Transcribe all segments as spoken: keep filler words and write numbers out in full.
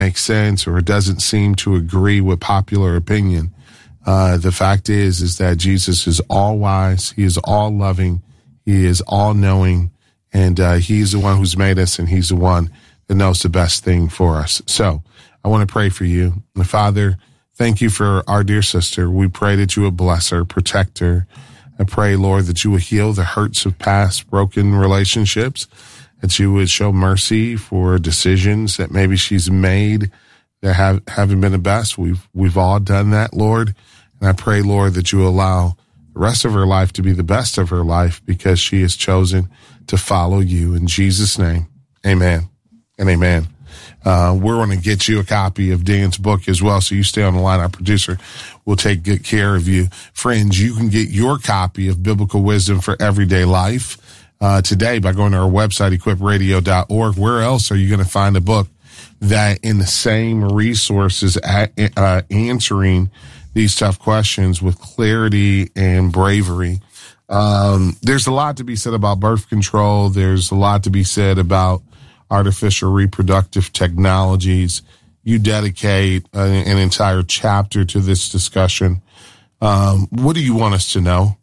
make sense or it doesn't seem to agree with popular opinion. Uh, the fact is, is that Jesus is all wise. He is all loving. He is all knowing. And uh, he's the one who's made us, and he's the one that knows the best thing for us. So I want to pray for you. And Father, thank you for our dear sister. We pray that you would bless her, protect her. I pray, Lord, that you would heal the hurts of past broken relationships, that you would show mercy for decisions that maybe she's made that have, haven't been the best. We've, we've all done that, Lord. And I pray, Lord, that you allow the rest of her life to be the best of her life because she has chosen to follow you. In Jesus' name, amen and amen. Uh, we're going to get you a copy of Dan's book as well, so you stay on the line. Our producer will take good care of you. Friends, you can get your copy of Biblical Wisdom for Everyday Life uh, today by going to our website, equip radio dot org. Where else are you going to find a book that in the same resources at, uh, answering these tough questions with clarity and bravery? Um, there's a lot to be said about birth control. There's a lot to be said about artificial reproductive technologies. You dedicate a, an entire chapter to this discussion. Um, what do you want us to know?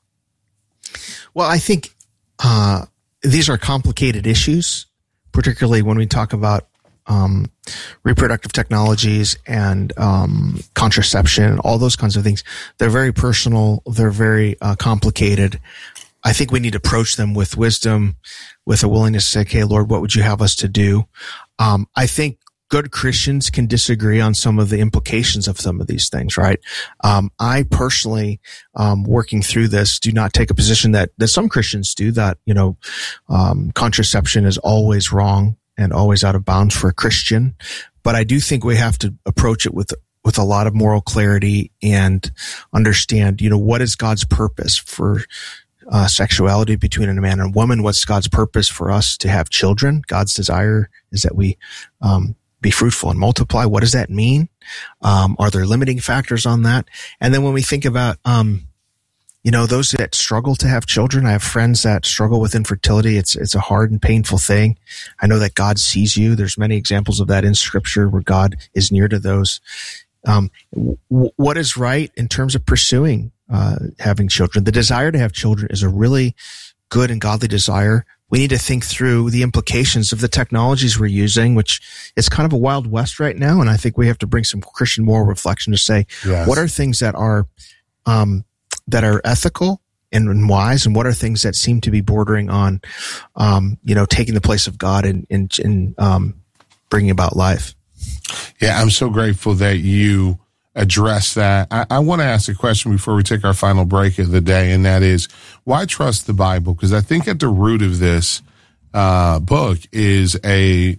Well, I think uh, these are complicated issues, particularly when we talk about um, reproductive technologies and um, contraception, all those kinds of things. They're very personal. They're very uh, complicated. I think we need to approach them with wisdom, with a willingness to say, okay, Lord, what would you have us to do? Um, I think good Christians can disagree on some of the implications of some of these things, right? Um, I personally, um, working through this, do not take a position that, that some Christians do, that, you know, um, contraception is always wrong and always out of bounds for a Christian. But I do think we have to approach it with with a lot of moral clarity and understand, you know, what is God's purpose for Uh, sexuality between a man and a woman? What's God's purpose for us to have children? God's desire is that we um, be fruitful and multiply. What does that mean? Um, are there limiting factors on that? And then when we think about, um, you know, those that struggle to have children, I have friends that struggle with infertility. It's it's a hard and painful thing. I know that God sees you. There's many examples of that in Scripture where God is near to those. Um, w- what is right in terms of pursuing uh, having children? The desire to have children is a really good and godly desire. We need to think through the implications of the technologies we're using, which is kind of a wild west right now. And I think we have to bring some Christian moral reflection to say, yes, what are things that are, um, that are ethical and, and wise, and what are things that seem to be bordering on, um, you know, taking the place of God and, and, and um, bringing about life. Yeah, I'm so grateful that you address that. I, I want to ask a question before we take our final break of the day, and that is, why trust the Bible? Because I think at the root of this uh, book is a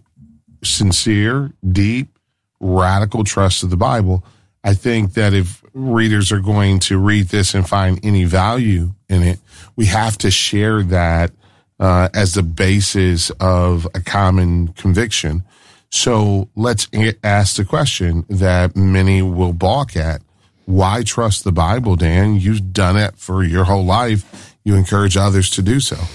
sincere, deep, radical trust of the Bible. I think that if readers are going to read this and find any value in it, we have to share that uh, as the basis of a common conviction. So let's ask the question that many will balk at. Why trust the Bible, Dan? You've done it for your whole life. You encourage others to do so.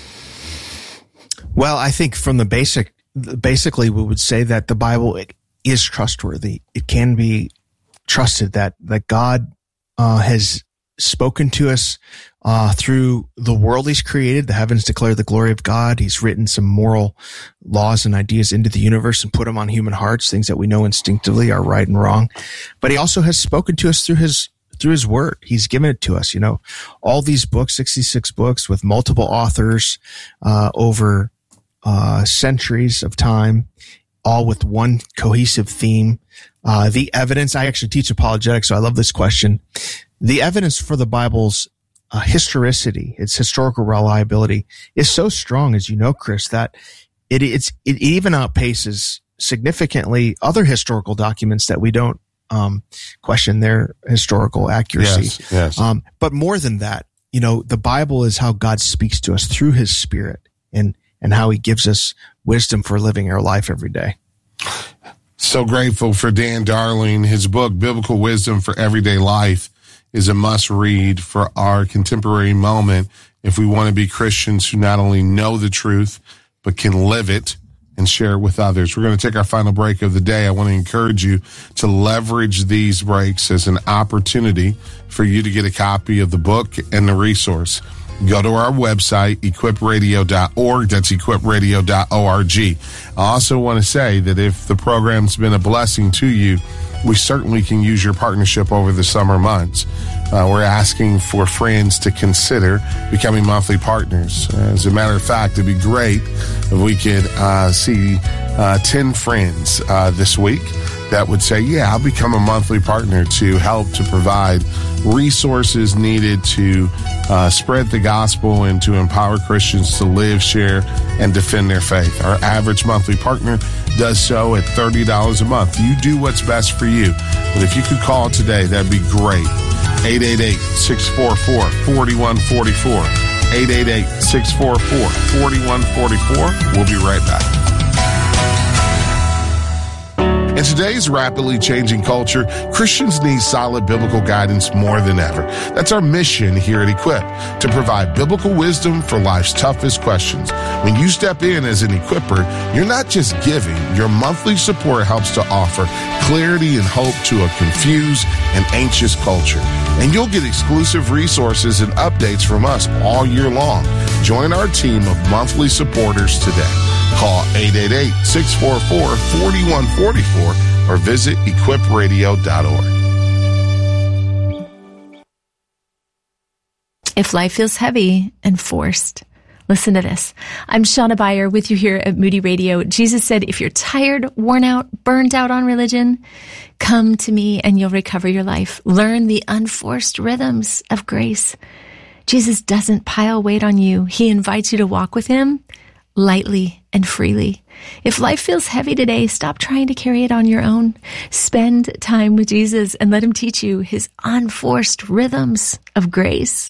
Well, I think from the basic, basically we would say that the Bible is trustworthy. It can be trusted, that, that God uh, has spoken to us uh, through the world he's created. The heavens declare the glory of God. He's written some moral laws and ideas into the universe and put them on human hearts, things that we know instinctively are right and wrong. But he also has spoken to us through his through his word. He's given it to us. You know, all these books, sixty-six books with multiple authors uh, over uh, centuries of time, all with one cohesive theme. Uh, the evidence, I actually teach apologetics, so I love this question. The evidence for the Bible's uh, historicity, its historical reliability, is so strong, as you know, Chris, that it, it's, it even outpaces significantly other historical documents that we don't um, question their historical accuracy. Yes, yes. Um, but more than that, you know, the Bible is how God speaks to us through his Spirit, and, and how he gives us wisdom for living our life every day. So grateful for Dan Darling. His book, Biblical Wisdom for Everyday Life, is a must-read for our contemporary moment if we want to be Christians who not only know the truth, but can live it and share it with others. We're going to take our final break of the day. I want to encourage you to leverage these breaks as an opportunity for you to get a copy of the book and the resource. Go to our website, equip radio dot org. That's equip radio dot org. I also want to say that if the program's been a blessing to you, we certainly can use your partnership over the summer months. Uh, we're asking for friends to consider becoming monthly partners. As a matter of fact, it'd be great if we could uh, see uh, ten friends uh, this week that would say, yeah, I'll become a monthly partner to help to provide resources needed to uh, spread the gospel and to empower Christians to live, share, and defend their faith. Our average monthly partner does so at thirty dollars a month. You do what's best for you. But if you could call today, that'd be great. eight eight eight, six four four, four one four four. eight eight eight, six four four, four one four four. We'll be right back. In today's rapidly changing culture, Christians need solid biblical guidance more than ever. That's our mission here at Equip, to provide biblical wisdom for life's toughest questions. When you step in as an equipper, you're not just giving. Your monthly support helps to offer clarity and hope to a confused and anxious culture. And you'll get exclusive resources and updates from us all year long. Join our team of monthly supporters today. Call eight eight eight, six four four, four one four four or visit equip radio dot org. If life feels heavy and forced, listen to this. I'm Shauna Beyer with you here at Moody Radio. Jesus said, if you're tired, worn out, burned out on religion, come to me and you'll recover your life. Learn the unforced rhythms of grace. Jesus doesn't pile weight on you. He invites you to walk with him lightly and freely. If life feels heavy today, stop trying to carry it on your own. Spend time with Jesus and let him teach you his unforced rhythms of grace.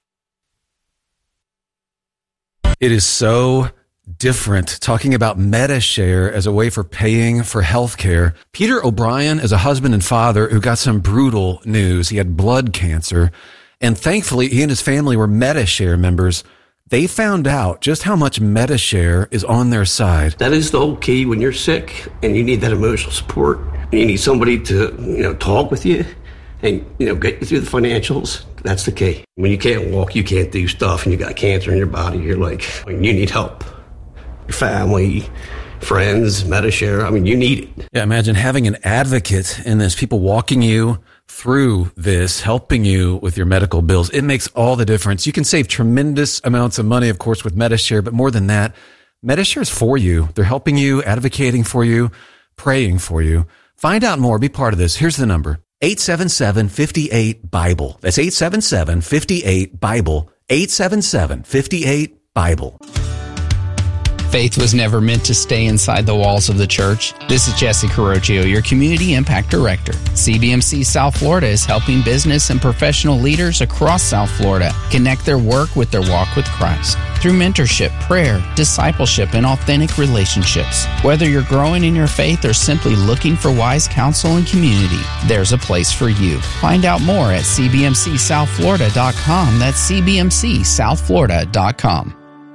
It is so different talking about MediShare as a way for paying for healthcare. Peter O'Brien is a husband and father who got some brutal news. He had blood cancer, and thankfully he and his family were MediShare members. They found out just how much MediShare is on their side. That is the whole key when you're sick and you need that emotional support. You need somebody to, you know, talk with you and, you know, get you through the financials. That's the key. When you can't walk, you can't do stuff, and you got cancer in your body, you're like, I mean, you need help. Your family, friends, MediShare, I mean, you need it. Yeah, imagine having an advocate in this, people walking you through this, helping you with your medical bills. It makes all the difference. You can save tremendous amounts of money, of course, with MediShare, but more than that, MediShare is for you. They're helping you, advocating for you, praying for you. Find out more. Be part of this. Here's the number. eight seven seven, five eight, Bible. That's eight seven seven, five eight, Bible. eight seven seven, five eight, Bible. Faith was never meant to stay inside the walls of the church. This is Jesse Carocchio, your Community Impact Director. C B M C South Florida is helping business and professional leaders across South Florida connect their work with their walk with Christ through mentorship, prayer, discipleship, and authentic relationships. Whether you're growing in your faith or simply looking for wise counsel and community, there's a place for you. Find out more at c b m c south florida dot com. That's c b m c south florida dot com.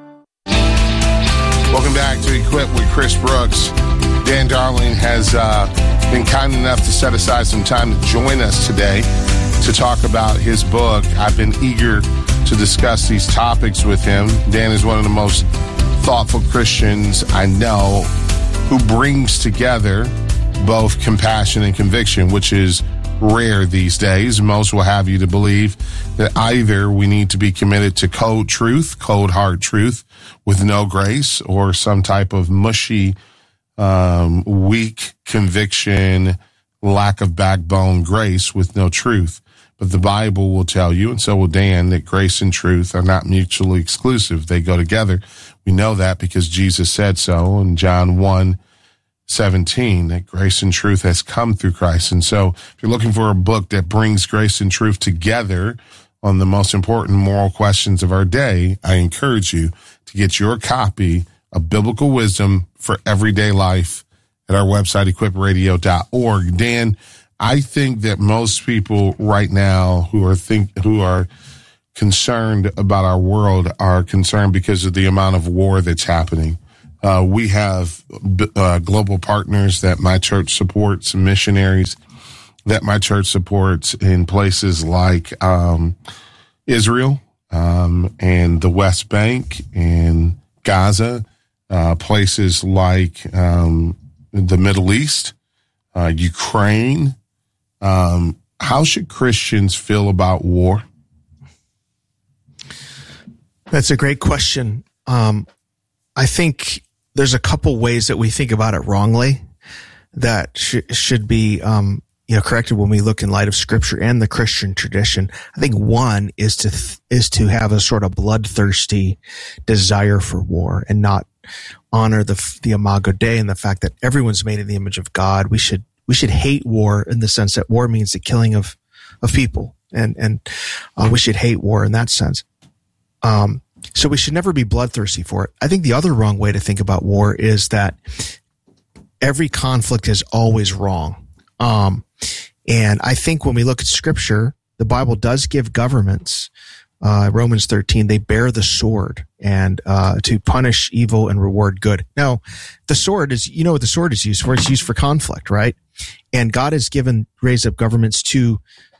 Welcome back to Equip with Chris Brooks. Dan Darling has uh, been kind enough to set aside some time to join us today to talk about his book. I've been eager to discuss these topics with him. Dan is one of the most thoughtful Christians I know, who brings together both compassion and conviction, which is rare these days. Most will have you to believe that either we need to be committed to cold truth, cold hard truth with no grace, or some type of mushy, um, weak conviction, lack of backbone grace with no truth. But the Bible will tell you, and so will Dan, that grace and truth are not mutually exclusive. They go together. We know that because Jesus said so in John one seventeen, that grace and truth has come through Christ. And so if you're looking for a book that brings grace and truth together on the most important moral questions of our day, I encourage you to get your copy of Biblical Wisdom for Everyday Life at our website, equip radio dot org. Dan, I think that most people right now who are think who are concerned about our world are concerned because of the amount of war that's happening. Uh, we have uh, global partners that my church supports, missionaries that my church supports in places like um, Israel um, and the West Bank and Gaza, uh, places like um, the Middle East, uh, Ukraine. Um, how should Christians feel about war? That's a great question. Um, I think there's a couple ways that we think about it wrongly that sh- should be, um, you know, corrected when we look in light of Scripture and the Christian tradition. I think one is to th- is to have a sort of bloodthirsty desire for war and not honor the the Imago Dei and the fact that everyone's made in the image of God. We should we should hate war in the sense that war means the killing of of people, and and uh, we should hate war in that sense. Um, so we should never be bloodthirsty for it. I think the other wrong way to think about war is that every conflict is always wrong. Um, and I think when we look at Scripture, the Bible does give governments, uh, Romans thirteen, they bear the sword and, uh, to punish evil and reward good. Now, the sword is, you know what the sword is used for? It's used for conflict, right? And God has given, raised up governments to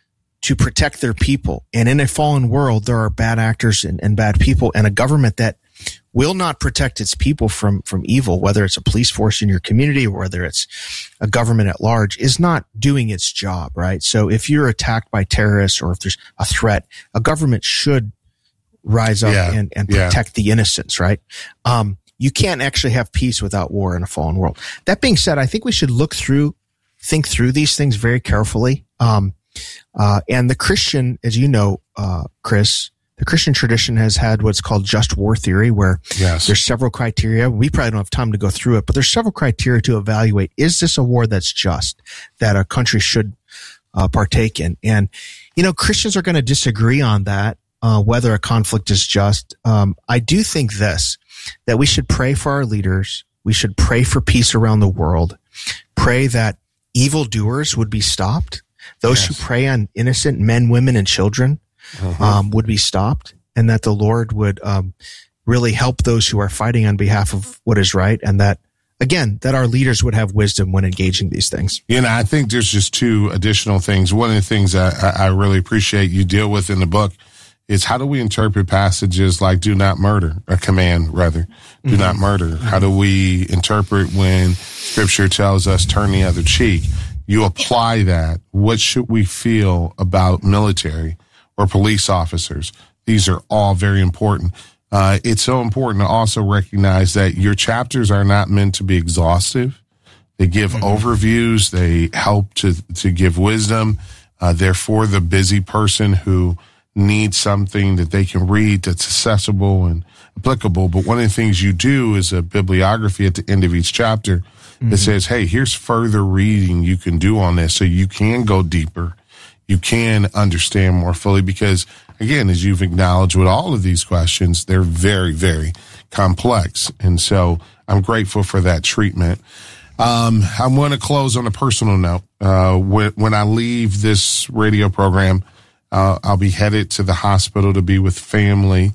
to protect their people. And in a fallen world, there are bad actors and, and bad people, and a government that will not protect its people from, from evil, whether it's a police force in your community or whether it's a government at large, is not doing its job, right? So if you're attacked by terrorists or if there's a threat, a government should rise up yeah, and, and protect yeah. the innocents, right? Um, you can't actually have peace without war in a fallen world. That being said, I think we should look through, think through these things very carefully. Um, Uh, and the Christian, as you know, uh, Chris, the Christian tradition has had what's called just war theory, where yes. there's several criteria. We probably don't have time to go through it, but there's several criteria to evaluate. Is this a war that's just, that a country should uh, partake in? And, you know, Christians are going to disagree on that, uh, whether a conflict is just. Um, I do think this, that we should pray for our leaders. We should pray for peace around the world. Pray that evildoers would be stopped. Those yes. who prey on innocent men, women, and children uh-huh. um, would be stopped, and that the Lord would um, really help those who are fighting on behalf of what is right, and that, again, that our leaders would have wisdom when engaging these things. You know, I think there's just two additional things. One of the things I, I really appreciate you deal with in the book is how do we interpret passages like do not murder, a command rather, do mm-hmm. not murder. Mm-hmm. How do we interpret when Scripture tells us turn the other cheek? You apply that. What should we feel about military or police officers? These are all very important. Uh, it's so important to also recognize that your chapters are not meant to be exhaustive. They give mm-hmm. overviews. They help to, to give wisdom. Uh, they're for the busy person who needs something that they can read that's accessible and applicable. But one of the things you do is a bibliography at the end of each chapter that mm-hmm. says, hey, here's further reading you can do on this so you can go deeper. You can understand more fully because, again, as you've acknowledged with all of these questions, they're very, very complex. And so I'm grateful for that treatment. Um, I'm going to close on a personal note. Uh, when, when I leave this radio program, uh, I'll be headed to the hospital to be with family,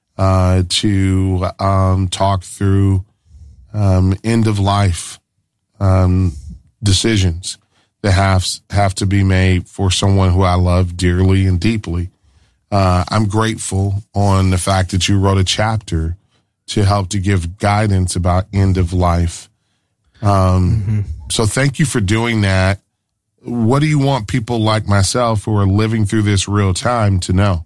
uh, to um, talk through um, end of life Um, decisions that have have to be made for someone who I love dearly and deeply. Uh, I'm grateful on the fact that you wrote a chapter to help to give guidance about end of life. Um, mm-hmm. So thank you for doing that. What do you want people like myself who are living through this real time to know?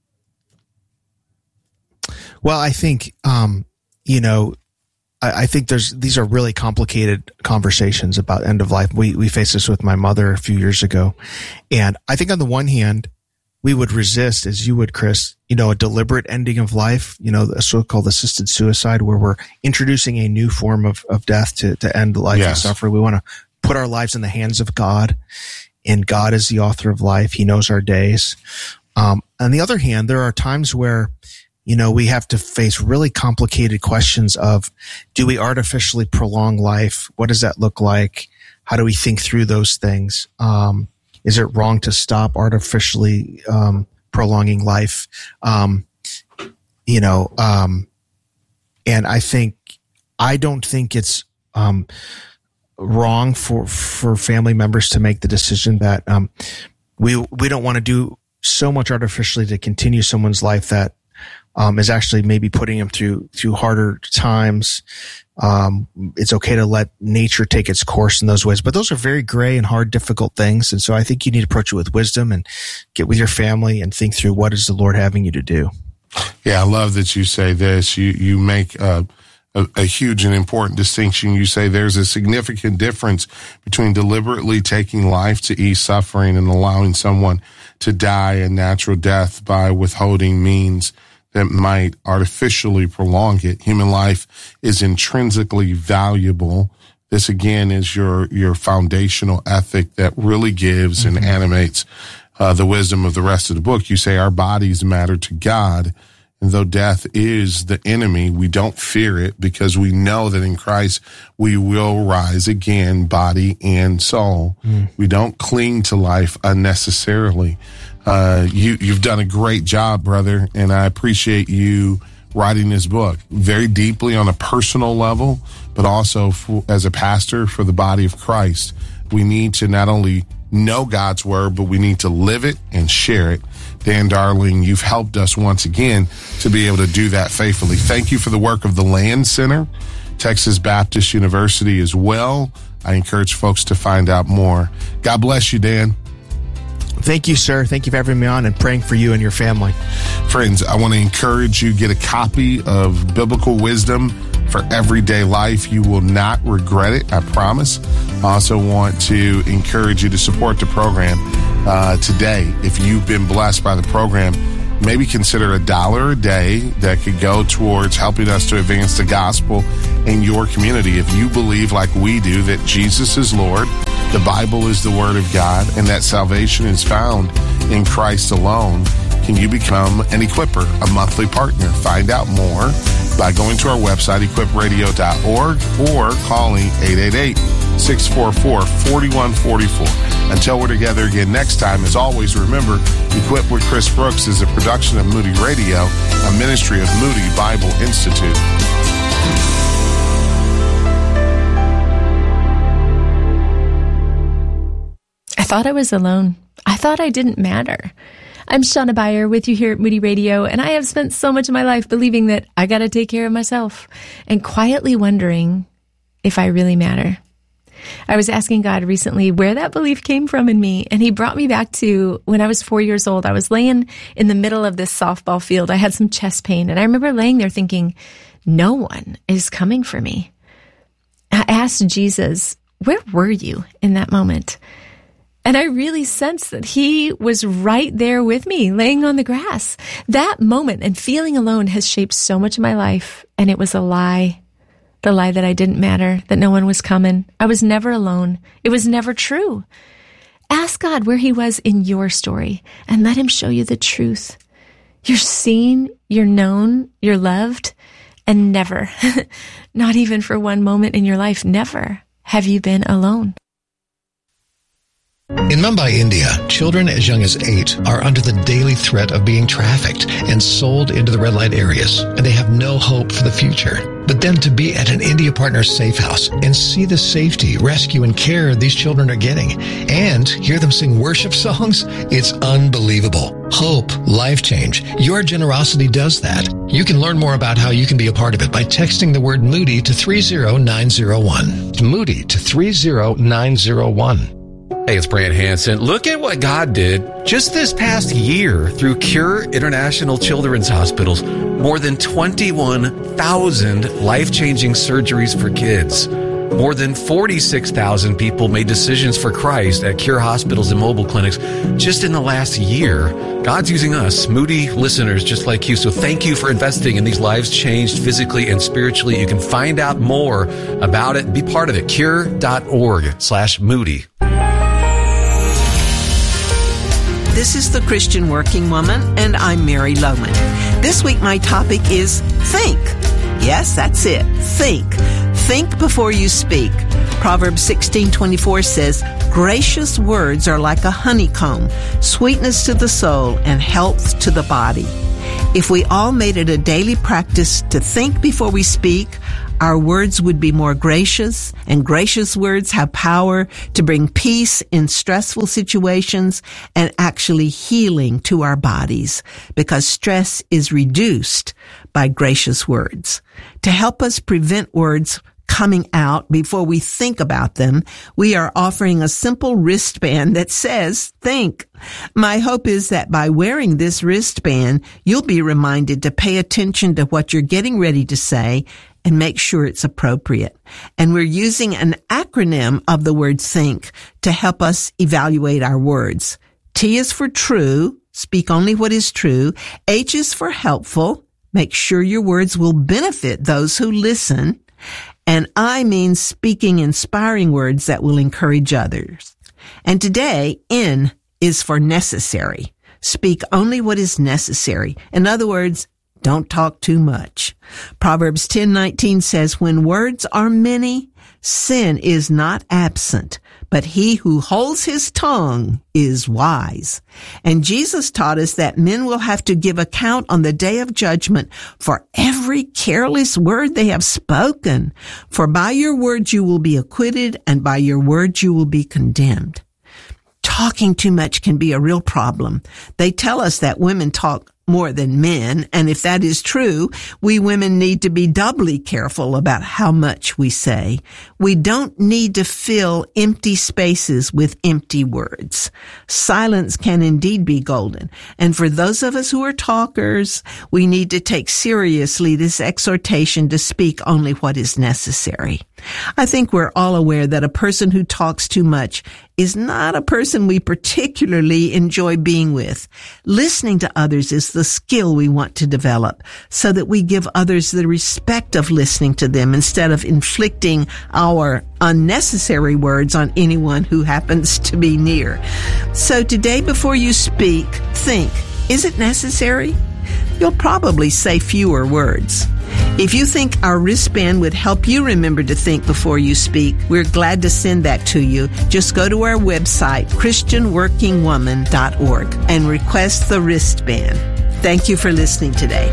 Well, I think, um, you know, I think there's, these are really complicated conversations about end of life. We, we faced this with my mother a few years ago. And I think on the one hand, we would resist, as you would, Chris, you know, a deliberate ending of life, you know, a so-called assisted suicide, where we're introducing a new form of, of death to, to end life yes. and suffering. We want to put our lives in the hands of God, and God is the author of life. He knows our days. Um, on the other hand, there are times where, you know, we have to face really complicated questions of, do we artificially prolong life? What does that look like? How do we think through those things? Um, is it wrong to stop artificially um, prolonging life? Um, you know, um, and I think I don't think it's um, wrong for for family members to make the decision that um, we we don't want to do so much artificially to continue someone's life that um, is actually maybe putting them through through harder times. Um, it's okay to let nature take its course in those ways, but those are very gray and hard, difficult things. And so I think you need to approach it with wisdom and get with your family and think through what is the Lord having you to do. Yeah, I love that you say this. You you make uh, a, a huge and important distinction. You say there's a significant difference between deliberately taking life to ease suffering and allowing someone to die a natural death by withholding means that might artificially prolong it. Human life is intrinsically valuable. This again is your your foundational ethic that really gives mm-hmm. and animates uh, the wisdom of the rest of the book. You say our bodies matter to God, and though death is the enemy, we don't fear it because we know that in Christ we will rise again, body and soul. Mm. We don't cling to life unnecessarily. Uh, you, you've done a great job, brother, and I appreciate you writing this book very deeply on a personal level, but also for, as a pastor for the body of Christ. We need to not only know God's word, but we need to live it and share it. Dan Darling, you've helped us once again to be able to do that faithfully. Thank you for the work of the Land Center, Texas Baptist University as well. I encourage folks to find out more. God bless you, Dan. Thank you, sir. Thank you for having me on and praying for you and your family. Friends, I want to encourage you, get a copy of Biblical Wisdom for Everyday Life. You will not regret it, I promise. I also want to encourage you to support the program uh, today. If you've been blessed by the program, maybe consider a dollar a day that could go towards helping us to advance the gospel in your community. If you believe, like we do, that Jesus is Lord, the Bible is the Word of God, and that salvation is found in Christ alone, can you become an Equipper, a monthly partner? Find out more by going to our website, equip radio dot org, or calling eight eight eight, six four four, four one four four. Until we're together again next time, as always, remember, Equip with Chris Brooks is a production of Moody Radio, a ministry of Moody Bible Institute. I thought I was alone. I thought I didn't matter. I'm Shauna Beyer with you here at Moody Radio, and I have spent so much of my life believing that I got to take care of myself and quietly wondering if I really matter. I was asking God recently where that belief came from in me, and he brought me back to when I was four years old. I was laying in the middle of this softball field. I had some chest pain, and I remember laying there thinking, no one is coming for me. I asked Jesus, where were you in that moment? And I really sensed that he was right there with me, laying on the grass. That moment and feeling alone has shaped so much of my life, and it was a lie. The lie that I didn't matter, that no one was coming. I was never alone. It was never true. Ask God where he was in your story and let him show you the truth. You're seen, you're known, you're loved, and never, not even for one moment in your life, never have you been alone. In Mumbai, India, children as young as eight are under the daily threat of being trafficked and sold into the red light areas, and they have no hope for the future. But then to be at an India Partners safe house and see the safety, rescue, and care these children are getting, and hear them sing worship songs, it's unbelievable. Hope, life change. Your generosity does that. You can learn more about how you can be a part of it by texting the word Moody to three zero nine zero one. Moody to three zero nine zero one. Hey, it's Brant Hansen. Look at what God did just this past year through Cure International Children's Hospitals. More than twenty-one thousand life-changing surgeries for kids. More than forty-six thousand people made decisions for Christ at Cure hospitals and mobile clinics just in the last year. God's using us, Moody listeners just like you. So thank you for investing in these lives changed physically and spiritually. You can find out more about it. Be part of it. Cure.org slash Moody. This is The Christian Working Woman, and I'm Mary Lohman. This week my topic is think. Yes, that's it. Think. Think before you speak. Proverbs sixteen twenty-four says, gracious words are like a honeycomb, sweetness to the soul and health to the body. If we all made it a daily practice to think before we speak, our words would be more gracious, and gracious words have power to bring peace in stressful situations and actually healing to our bodies, because stress is reduced by gracious words. To help us prevent words coming out before we think about them, we are offering a simple wristband that says, think. My hope is that by wearing this wristband, you'll be reminded to pay attention to what you're getting ready to say and make sure it's appropriate. And we're using an acronym of the word think to help us evaluate our words. T is for true, speak only what is true. H is for helpful, make sure your words will benefit those who listen. And I means speaking inspiring words that will encourage others. And today, N is for necessary. Speak only what is necessary. In other words, don't talk too much. Proverbs ten nineteen says, when words are many, sin is not absent, but he who holds his tongue is wise. And Jesus taught us that men will have to give account on the day of judgment for every careless word they have spoken. For by your words you will be acquitted, and by your words you will be condemned. Talking too much can be a real problem. They tell us that women talk more than men, and if that is true, we women need to be doubly careful about how much we say. We don't need to fill empty spaces with empty words. Silence can indeed be golden, and for those of us who are talkers, we need to take seriously this exhortation to speak only what is necessary. I think we're all aware that a person who talks too much is not a person we particularly enjoy being with. Listening to others is the skill we want to develop so that we give others the respect of listening to them instead of inflicting our unnecessary words on anyone who happens to be near. So today, before you speak, think, is it necessary? You'll probably say fewer words. If you think our wristband would help you remember to think before you speak, we're glad to send that to you. Just go to our website, Christian Working Woman dot org, and request the wristband. Thank you for listening today.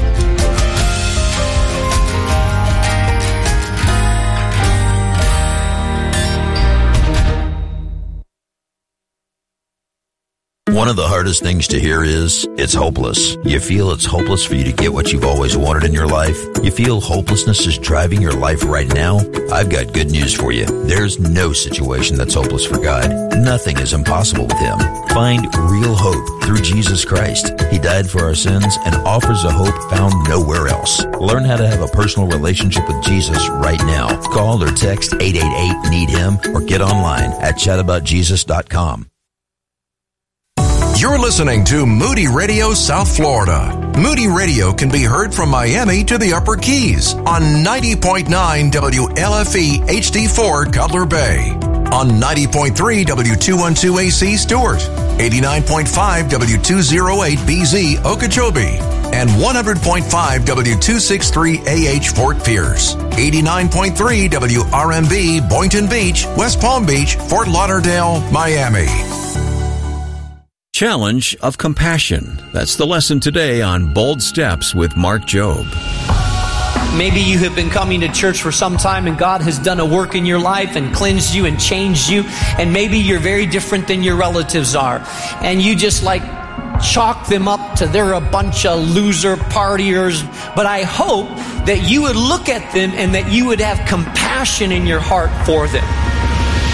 One of the hardest things to hear is, it's hopeless. You feel it's hopeless for you to get what you've always wanted in your life? You feel hopelessness is driving your life right now? I've got good news for you. There's no situation that's hopeless for God. Nothing is impossible with Him. Find real hope through Jesus Christ. He died for our sins and offers a hope found nowhere else. Learn how to have a personal relationship with Jesus right now. Call or text eight eight eight, need him or get online at chat about jesus dot com. You're listening to Moody Radio South Florida. Moody Radio can be heard from Miami to the Upper Keys on ninety point nine W L F E H D four Cutler Bay, on ninety point three W two twelve A C Stewart, eighty-nine point five W two oh eight B Z Okeechobee, and one hundred point five W two sixty-three A H Fort Pierce, eighty-nine point three W R M B Boynton Beach, West Palm Beach, Fort Lauderdale, Miami. Challenge of compassion. That's the lesson today on Bold Steps with Mark Jobe. Maybe you have been coming to church for some time and God has done a work in your life and cleansed you and changed you. And maybe you're very different than your relatives are. And you just like chalk them up to they're a bunch of loser partiers. But I hope that you would look at them and that you would have compassion in your heart for them.